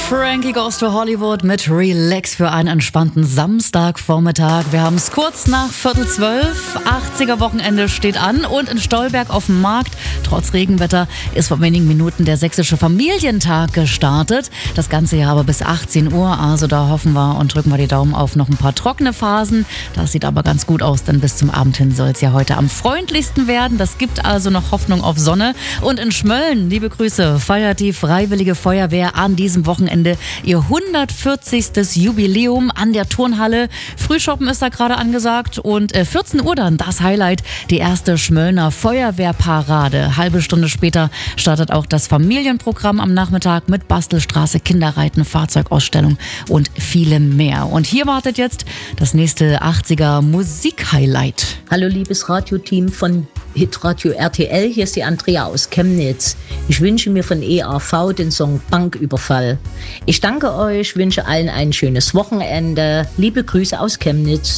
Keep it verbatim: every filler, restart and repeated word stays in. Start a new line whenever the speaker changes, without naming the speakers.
Frankie Goes to Hollywood mit Relax für einen entspannten Samstagvormittag. Wir haben es kurz nach Viertel zwölf. achtziger Wochenende steht an und in Stolberg auf dem Markt, trotz Regenwetter, ist vor wenigen Minuten der sächsische Familientag gestartet. Das ganze Jahr aber bis achtzehn Uhr. Also da hoffen wir und drücken wir die Daumen auf noch ein paar trockene Phasen. Das sieht aber ganz gut aus, denn bis zum Abend hin soll es ja heute am freundlichsten werden. Das gibt also noch Hoffnung auf Sonne. Und in Schmölln, liebe Grüße, feiert die Freiwillige Feuerwehr an diesem Wochenende ihr hundertvierzigstes Jubiläum an der Turnhalle. Frühshoppen ist da gerade angesagt und äh, vierzehn Uhr dann das Highlight, die erste Schmöllner Feuerwehrparade. Halbe Stunde später startet auch das Familienprogramm am Nachmittag mit Bastelstraße, Kinderreiten, Fahrzeugausstellung und vielem mehr. Und hier wartet jetzt das nächste achtziger Musik-Highlight.
Hallo liebes Radioteam von Hitradio R T L, hier ist die Andrea aus Chemnitz. Ich wünsche mir von E A V den Song Banküberfall. Ich danke euch, wünsche allen ein schönes Wochenende. Liebe Grüße aus Chemnitz.